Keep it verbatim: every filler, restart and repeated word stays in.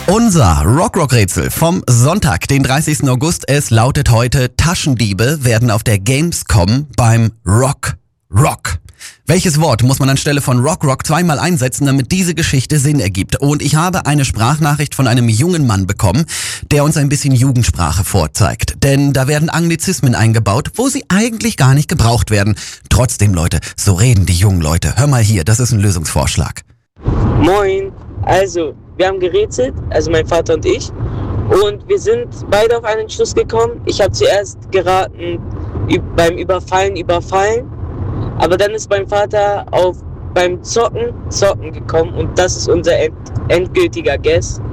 Unser Rock-Rock-Rätsel vom Sonntag, den dreißigsten August. Es lautet heute: Taschendiebe werden auf der Gamescom beim Rock Rock. Welches Wort muss man anstelle von Rock Rock zweimal einsetzen, damit diese Geschichte Sinn ergibt? Und ich habe eine Sprachnachricht von einem jungen Mann bekommen, der uns ein bisschen Jugendsprache vorzeigt. Denn da werden Anglizismen eingebaut, wo sie eigentlich gar nicht gebraucht werden. Trotzdem, Leute, so reden die jungen Leute. Hör mal hier, das ist ein Lösungsvorschlag. Moin, also wir haben gerätselt, also mein Vater und ich, und wir sind beide auf einen Schluss gekommen. Ich habe zuerst geraten, beim Überfallen überfallen, aber dann ist mein Vater auf beim Zocken Zocken gekommen und das ist unser end, endgültiger Guess.